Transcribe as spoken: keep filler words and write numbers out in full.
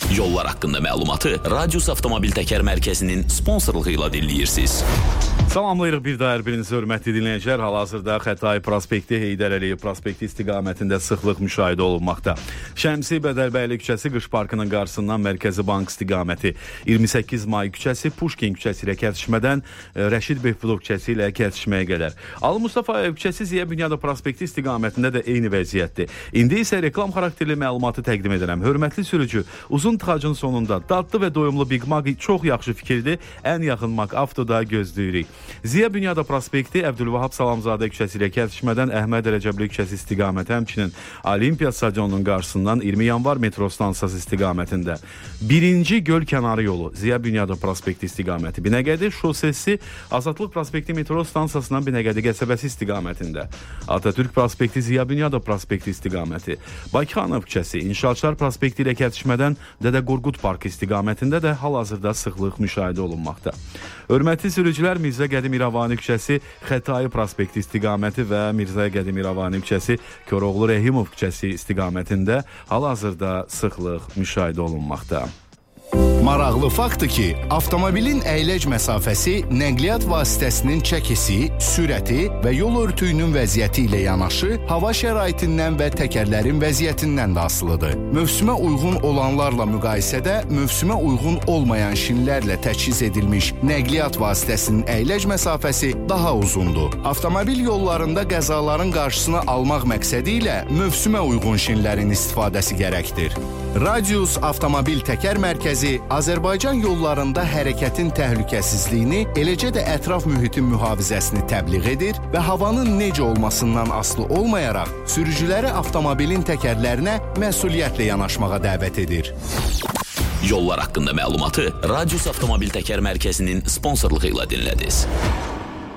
Yollar haqqında məlumatı Radius Avtomobil Təkər Mərkəzinin sponsorluğu ilə dinləyirsiniz. Salamlayırıq bir daha hər birinizi hörmətli dinləyicilər. Hal-hazırda Xətai prospekti, Heydər Əliyev prospekti istiqamətində sıxlıq müşahidə olunmaqda. Şəmsi Bədəlbəyli küçəsi Qış Parkının qarşısından Mərkəzi Bank istiqaməti, iyirmi səkkiz may küçəsi Puşkin küçəsi ilə kəsişmədən Rəşid Behbudov küçəsi ilə kəsişməyə qədər. Ali Mustafayev küçəsi Ziya Bünyadov prospekti istiqamətində də eyni vəziyyətdir. İndi isə reklam xarakterli məlumatı təqdim edirəm. Hörmətli sürücü, uzun tıxacın sonunda dadlı və doyumlu Big Mac çox yaxşı fikirdir. Ən yaxın Mac Avtoda gözləyirik. Ziya Bünyadov prospekti Əbdülvahab Salamzadə küçəsi ilə kəsişmədən Əhməd Rəcəbli küçəsi istiqaməti, həmçinin Olimpiya stadionunun qarşısından iyirmi yanvar metro stansiyası istiqamətində. Birinci göl kənarı yolu Ziya Bünyadov prospekti istiqaməti, Binəqədi şosesi Azadlıq prospekti metro stansiyasından Binəqədi qəsəbəsi istiqamətində. Atatürk prospekti Ziya Bünyadov prospekti istiqaməti, Bakıxanov küçəsi İnşaatçılar prospekti ilə kəsişmədən Dədə Qorqud parkı istiqamətində də hal-hazırda sıxlıq müşahidə olunmaqda. Hörmətli sürücülər, Mirzə Qədim İrəvani küçəsi Xətai prospekti istiqaməti və Mirzə Qədim İrəvani küçəsi Koroğlu Rəhimov küçəsi istiqamətində hal-hazırda sıxlıq müşahidə olunmaqda. Maraqlı faktdır ki, avtomobilin əyləc məsafəsi nəqliyyat vasitəsinin çəkisi, sürəti və yol örtüyünün vəziyyəti ilə yanaşı, hava şəraitindən və təkərlərin vəziyyətindən də asılıdır. Mövsümə uyğun olanlarla müqayisədə mövsümə uyğun olmayan şinlərlə təchiz edilmiş nəqliyyat vasitəsinin əyləc məsafəsi daha uzundur. Avtomobil yollarında qəzaların qarşısını almaq məqsədi ilə mövsümə uyğun şinlərin istifadəsi gərəkdir. Radius Avtomobil Təkər Mərkəzi Azərbaycan yollarında hərəkətin təhlükəsizliyini, eləcə də ətraf mühitin mühafizəsini təbliğ edir və havanın necə olmasından asılı olmayaraq sürücüləri avtomobilin təkərlərinə məsuliyyətlə yanaşmağa dəvət edir. Yollar haqqında məlumatı Radius Avtomobil Təkər Mərkəzinin sponsorluğu ilə dinlədiniz.